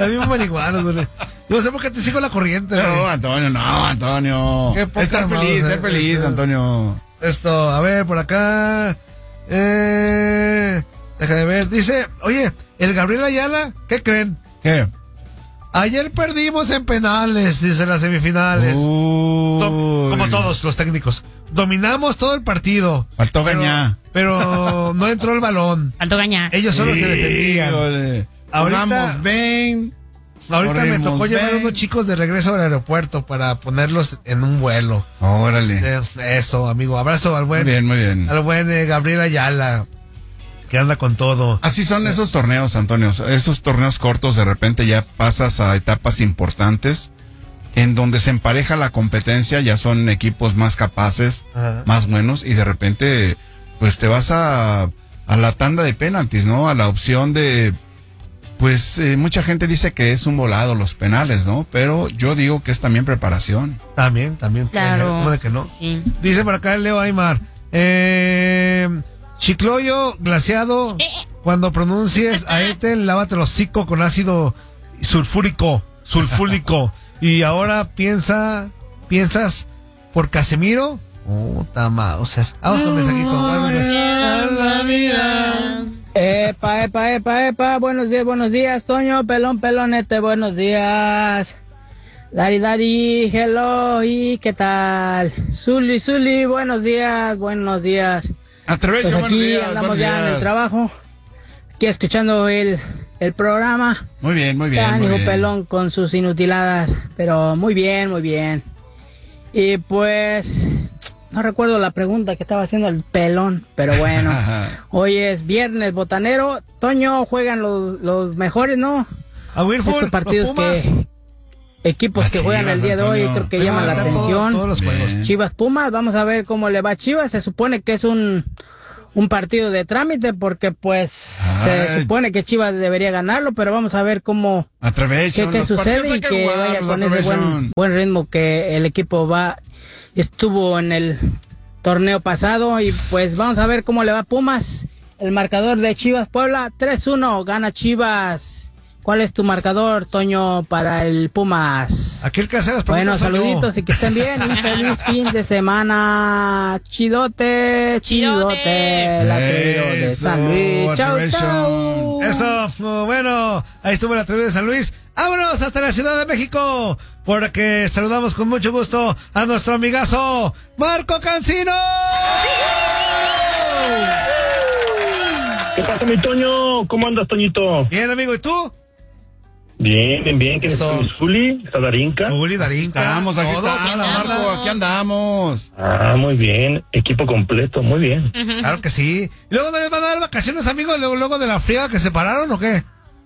También marihuanos, güey. Yo no sé por qué te sigo la corriente, güey. No, Antonio. Estar feliz, ser feliz, Antonio. Esto, a ver, por acá. Déjame ver. Dice, oye, el Gabriel Ayala, ¿qué creen? ¿Qué? Ayer perdimos en penales, dice, las semifinales. Como todos los técnicos. Dominamos todo el partido. Faltó Gañá. Pero no entró el balón. Faltó Gañá. Ellos son los que defendían. Ahorita me tocó llevar unos chicos de regreso al aeropuerto para ponerlos en un vuelo. Órale. Eso, amigo. Abrazo al buen. Muy bien. Al buen Gabriel Ayala, que anda con todo. Así son esos torneos, Antonio. Esos torneos cortos, de repente ya pasas a etapas importantes en donde se empareja la competencia, ya son equipos más capaces, más buenos, y de repente pues te vas a la tanda de penaltis, ¿no? A la opción de, pues mucha gente dice que es un volado los penales, ¿no? Pero yo digo que es también preparación. También. Claro. ¿Cómo de que no? Sí. Dice por acá el Leo Aymar. Chicloyo glaciado, cuando pronuncies a Ethel, lávate el hocico con ácido sulfúrico. Y ahora piensas por Casemiro. Mauser. Vamos con el mensajito. La vida. Epa, buenos días, Toño, pelonete, buenos días. Dari, hello, y ¿qué tal? Zuli, buenos días. Atreverse, Pues buenos aquí días, andamos buenos ya días. en el trabajo, aquí escuchando el programa. Muy bien. Hijo pelón con sus inutiladas, pero muy bien. Y pues, no recuerdo la pregunta que estaba haciendo el pelón, pero bueno. Hoy es viernes botanero. Toño, juegan los mejores, ¿no? A Wilford, estos partidos equipos que juegan el día de hoy, creo que llaman la atención. Todos los juegos. Chivas Pumas, vamos a ver cómo le va a Chivas. Se supone que es un partido de trámite porque pues se supone que Chivas debería ganarlo, pero vamos a ver qué sucede y que vaya con ese buen ritmo que el equipo estuvo en el torneo pasado. Y pues vamos a ver cómo le va a Pumas. El marcador de Chivas Puebla, 3-1, gana Chivas. ¿Cuál es tu marcador, Toño, para el Pumas? Aquí el que hace las Bueno, preguntas soy yo. saluditos y que estén bien. Un feliz fin de semana. Chidote. La querido de San Luis. Chau. Eso, bueno, ahí estuvo la tribu de San Luis. ¡Vámonos hasta la Ciudad de México! Porque saludamos con mucho gusto a nuestro amigazo, Marco Cancino. ¿Qué pasa, mi Toño? ¿Cómo andas, Toñito? Bien, amigo, ¿y tú? Bien. ¿Quién es Juli? ¿Está Darinka? Juli, Darinka. Estamos, aquí Marco, aquí andamos. Muy bien. Equipo completo, muy bien. Claro que sí. ¿Y luego no les van a dar vacaciones, amigos, luego de la friega que se pararon o qué?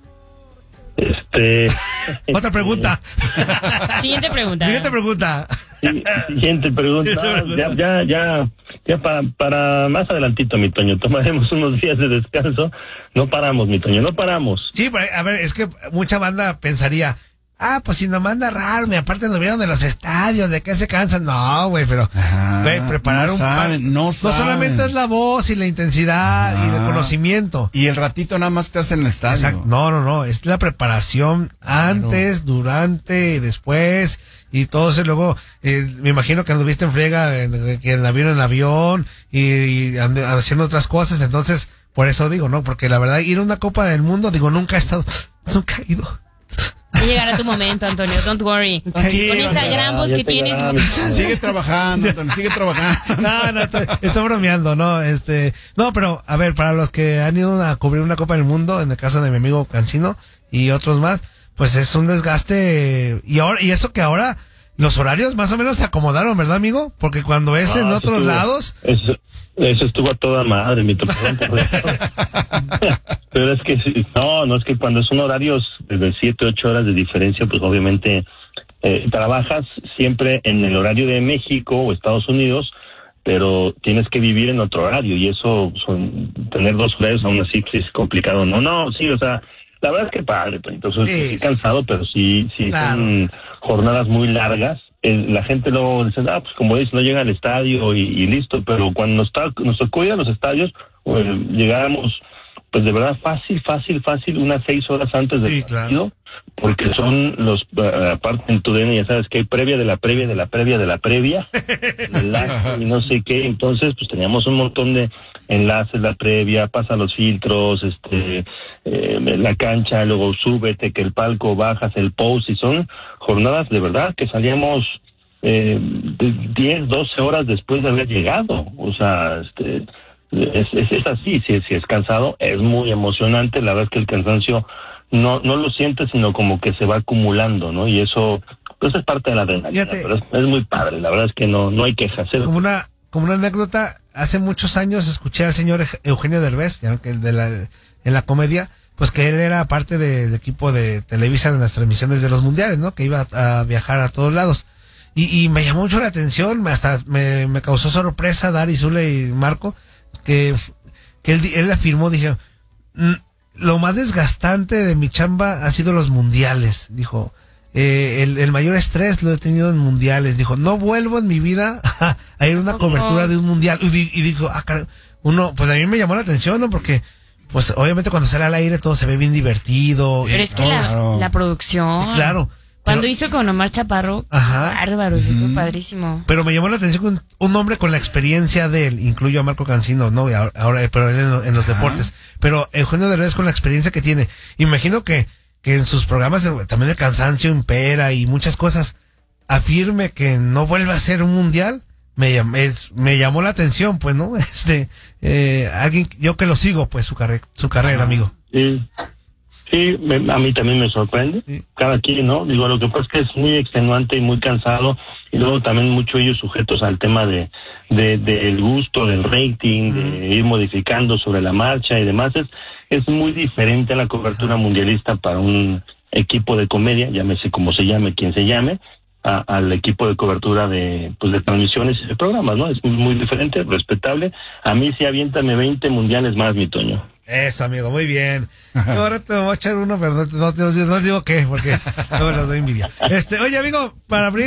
Otra pregunta. Siguiente pregunta. Sí, siguiente pregunta. Ya para más adelantito, mi Toño, tomaremos unos días de descanso. No paramos, mi Toño, no paramos. Sí, pero, a ver, es que mucha banda pensaría, pues si nomás narraron, y aparte nos vieron de los estadios, ¿de qué se cansan? No, güey, pero güey, preparar no solamente es la voz y la intensidad y el conocimiento. Y el ratito nada más te hacen el estadio. Exacto. No, es la preparación antes, durante y después. Y todo eso, luego, me imagino que anduviste en friega, en avión y haciendo otras cosas. Entonces, por eso digo, ¿no? Porque la verdad, ir a una Copa del Mundo, nunca he ido. Ya llegará tu momento, Antonio, don't worry. Con esa gran voz que tienes. Sigue trabajando, Antonio, sigue trabajando. No, estoy bromeando, ¿no? No, pero, a ver, para los que han ido a cubrir una Copa del Mundo, en el caso de mi amigo Cancino y otros más, pues es un desgaste. Y eso que ahora los horarios más o menos se acomodaron, ¿verdad, amigo? Porque cuando es en otros lados. Eso estuvo a toda madre, mi perdón por eso. Pero es que no es que cuando son horarios de 7-8 horas de diferencia, pues obviamente trabajas siempre en el horario de México o Estados Unidos, pero tienes que vivir en otro horario y eso tener dos horarios aún así pues, es complicado. Sí, o sea, la verdad es que padre, entonces estoy cansado, pero sí claro. Son jornadas muy largas. La gente luego dice, pues como dice, no llega al estadio y listo, pero cuando nos tocó ir a los estadios, llegábamos pues de verdad fácil, unas 6 horas antes del partido, porque son los, aparte en tu DN ya sabes que hay previa de la previa, y no sé qué, entonces pues teníamos un montón de enlaces, la previa, pasa los filtros, la cancha, luego súbete, que el palco, bajas el post, y son jornadas de verdad que salíamos 10, 12 horas después de haber llegado, o sea, es así, si es cansado, es muy emocionante, la verdad es que el cansancio no lo sientes, sino como que se va acumulando, ¿no? Y eso, pues es parte de la adrenalina, pero es muy padre, la verdad es que no hay quejas. Como una anécdota, hace muchos años escuché al señor Eugenio Derbez, ya que en la comedia, pues que él era parte del equipo de Televisa en las transmisiones de los mundiales, ¿no? Que iba a viajar a todos lados. Y me llamó mucho la atención, hasta me causó sorpresa Dari, Zule y Marco, que él afirmó, dije, lo más desgastante de mi chamba ha sido los mundiales, dijo. El mayor estrés lo he tenido en mundiales, dijo, no vuelvo en mi vida a ir a una cobertura de un mundial. Y dijo, pues a mí me llamó la atención, ¿no? Porque pues obviamente cuando sale al aire todo se ve bien divertido. Pero es que la producción. Claro. Cuando hizo con Omar Chaparro, bárbaro, eso estuvo padrísimo. Pero me llamó la atención un hombre con la experiencia de él, incluyo a Marco Cancino, ¿no? Ahora, pero él en los deportes. Pero Eugenio Derbez con la experiencia que tiene. Imagino que en sus programas también el cansancio impera y muchas cosas. Afirme que no vuelve a ser un mundial. Me llamó la atención, pues, ¿no? Alguien, yo que lo sigo, pues, su carrera, amigo. Sí, a mí también me sorprende. Sí. Cada quien, ¿no? Digo, lo que pasa es que es muy extenuante y muy cansado, y luego también mucho ellos sujetos al tema del gusto, del rating, de ir modificando sobre la marcha y demás. Es muy diferente a la cobertura mundialista para un equipo de comedia, llámese como se llame, quien se llame, al equipo de cobertura de transmisiones y de programas, ¿no? Es muy diferente, respetable. A mí sí aviéntame 20 mundiales más, mi Toño. Eso, amigo, muy bien. Yo ahora te voy a echar uno, pero no digo qué, porque no me lo doy envidia. Oye, amigo, para abrir